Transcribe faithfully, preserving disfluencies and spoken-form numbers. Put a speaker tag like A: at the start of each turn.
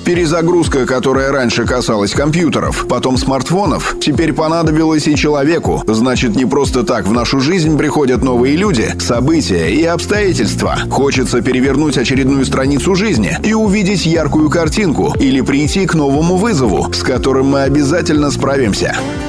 A: Перезагрузка, которая раньше касалась компьютеров, потом смартфонов, теперь понадобилась и человеку. Значит, не просто так в нашу жизнь приходят новые люди, события и обстоятельства. Хочется перевернуть очередную страницу жизни и увидеть яркую картинку или прийти к новому вызову, с которым мы обязательно справимся.